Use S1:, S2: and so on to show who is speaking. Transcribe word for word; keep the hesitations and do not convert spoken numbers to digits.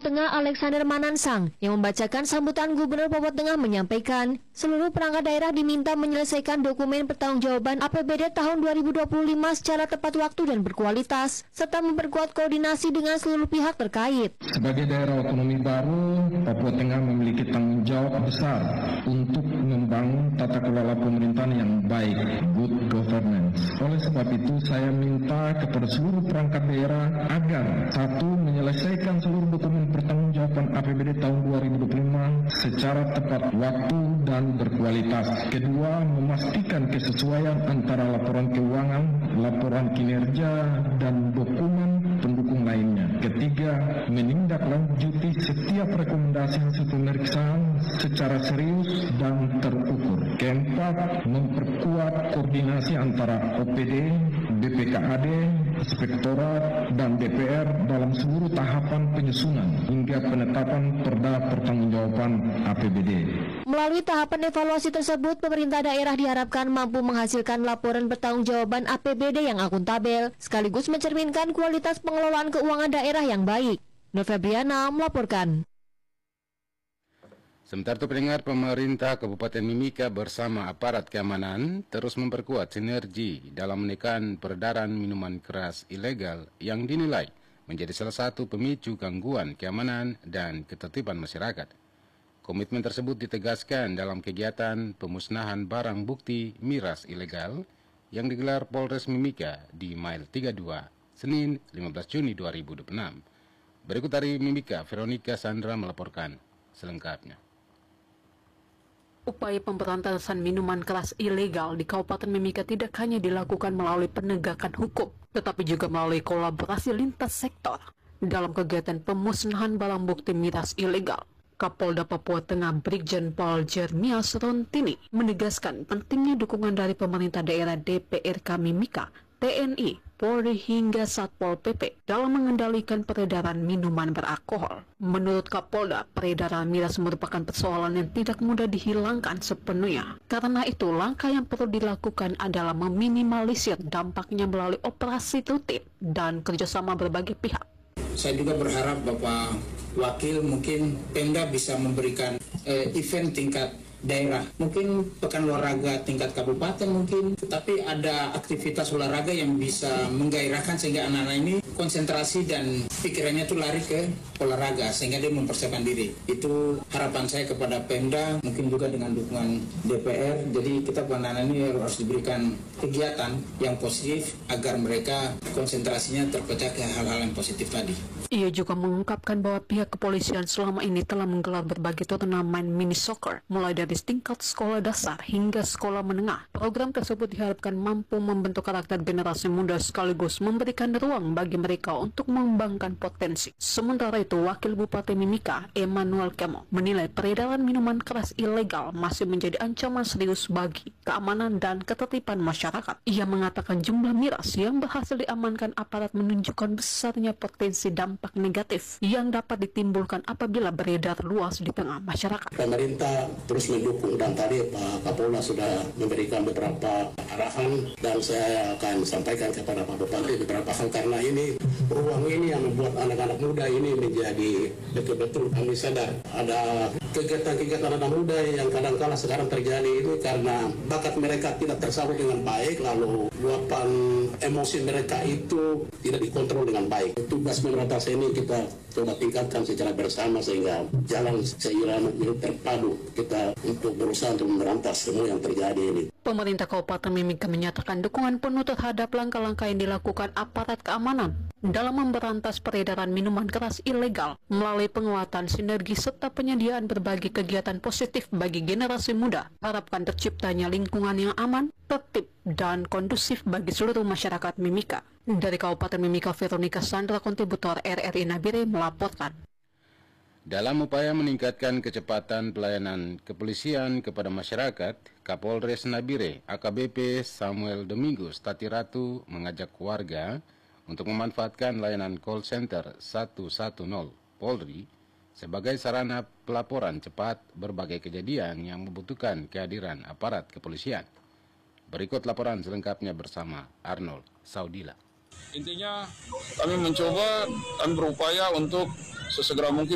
S1: Tengah Alexander Manansang yang membacakan sambutan Gubernur Papua Tengah menyampaikan seluruh perangkat daerah diminta menyelesaikan dokumen pertanggungjawaban A P B D tahun dua ribu dua puluh lima secara tepat waktu dan berkualitas, serta memperkuat koordinasi dengan seluruh pihak terkait.
S2: Sebagai daerah otonomi baru, Papua Tengah memiliki tanggung jawab besar untuk membangun tata kelola pemerintahan yang baik, good governance. Oleh sebab itu, saya minta kepada seluruh perangkat daerah agar satu, menyelesaikan seluruh dokumen pertanggungjawaban A P B D tahun dua ribu dua puluh lima secara tepat waktu dan berkualitas. Kedua, memastikan kesesuaian antara laporan keuangan, laporan kinerja, dan dokumen pendukung lainnya. Ketiga, menindaklanjuti setiap rekomendasi hasil pemeriksaan secara serius dan terukur. Keempat, memperkuat koordinasi antara O P D, B P K A D, Inspektorat, dan D P R dalam seluruh tahapan penyusunan hingga penetapan perda pertanggungjawaban A P B D.
S1: Melalui tahapan evaluasi tersebut, pemerintah daerah diharapkan mampu menghasilkan laporan pertanggungjawaban A P B D yang akuntabel, sekaligus mencerminkan kualitas pengelolaan keuangan daerah yang baik. Nur Febriana melaporkan.
S3: Sementara itu, pendengar, pemerintah Kabupaten Mimika bersama aparat keamanan terus memperkuat sinergi dalam menekan peredaran minuman keras ilegal yang dinilai menjadi salah satu pemicu gangguan keamanan dan ketertiban masyarakat. Komitmen tersebut ditegaskan dalam kegiatan pemusnahan barang bukti miras ilegal yang digelar Polres Mimika di Mile tiga puluh dua, Senin lima belas Juni dua ribu dua puluh enam. Berikut dari Mimika, Veronica Sandra melaporkan selengkapnya.
S4: Upaya pemberantasan minuman keras ilegal di Kabupaten Mimika tidak hanya dilakukan melalui penegakan hukum, tetapi juga melalui kolaborasi lintas sektor. Dalam kegiatan pemusnahan barang bukti miras ilegal, Kapolda Papua Tengah Brigjen Pol Jeremias Rontini menegaskan pentingnya dukungan dari pemerintah daerah D P R K Mimika, T N I, Polri hingga Satpol P P dalam mengendalikan peredaran minuman beralkohol. Menurut Kapolda, peredaran miras merupakan persoalan yang tidak mudah dihilangkan sepenuhnya. Karena itu, langkah yang perlu dilakukan adalah meminimalisir dampaknya melalui operasi rutin dan kerjasama berbagai pihak.
S5: Saya juga berharap Bapak Wakil mungkin Pemda bisa memberikan eh, event tingkat daerah, mungkin pekan olahraga tingkat kabupaten mungkin, tetapi ada aktivitas olahraga yang bisa menggairahkan sehingga anak-anak ini konsentrasi dan pikirannya tuh lari ke olahraga sehingga dia mempersiapkan diri. Itu harapan saya kepada Pemda, mungkin juga dengan dukungan D P R. Jadi kita anak-anak ini harus diberikan kegiatan yang positif agar mereka konsentrasinya terpecah ke hal-hal yang positif tadi.
S4: Ia juga mengungkapkan bahwa pihak kepolisian selama ini telah menggelar berbagai turnamen mini soccer, mulai dari tingkat sekolah dasar hingga sekolah menengah. Program tersebut diharapkan mampu membentuk karakter generasi muda sekaligus memberikan ruang bagi mereka untuk mengembangkan potensi. Sementara itu, Wakil Bupati Mimika, Emmanuel Kemo, menilai peredaran minuman keras ilegal masih menjadi ancaman serius bagi keamanan dan ketertiban masyarakat. Ia mengatakan jumlah miras yang berhasil diamankan aparat menunjukkan besarnya potensi dampak negatif yang dapat ditimbulkan apabila beredar luas di tengah masyarakat.
S6: Pemerintah terus mendukung dan tadi Pak Kapolda sudah memberikan beberapa arahan dan saya akan sampaikan kepada Pak Bupati beberapa hal karena ini ruang ini yang membuat anak-anak muda ini menjadi betul-betul kami sadar ada kegiatan-kegiatan anak muda yang kadang-kala sekarang terjadi ini karena bakat mereka tidak tersalur dengan baik, lalu luapan emosi mereka itu tidak dikontrol dengan baik. Tugas pemberantasan ini kita coba tingkatkan secara bersama sehingga jalan seirama terpadu kita untuk berusaha untuk memberantas semua yang terjadi ini.
S4: Pemerintah Kabupaten Mimika menyatakan dukungan penuh terhadap langkah-langkah yang dilakukan aparat keamanan dalam memberantas peredaran minuman keras ilegal melalui penguatan sinergi serta penyediaan berbagai kegiatan positif bagi generasi muda. Harapkan terciptanya lingkungan yang aman, tertib, dan kondusif bagi seluruh masyarakat Mimika. Dari Kabupaten Mimika, Veronica Sandra, kontributor R R I Nabire melaporkan.
S3: Dalam upaya meningkatkan kecepatan pelayanan kepolisian kepada masyarakat, Kapolres Nabire A K B P Samuel Domingus Tatiratu mengajak warga untuk memanfaatkan layanan call center satu satu nol Polri sebagai sarana pelaporan cepat berbagai kejadian yang membutuhkan kehadiran aparat kepolisian. Berikut laporan selengkapnya bersama Arnold Saudila.
S7: Intinya kami mencoba, kami berupaya untuk sesegera mungkin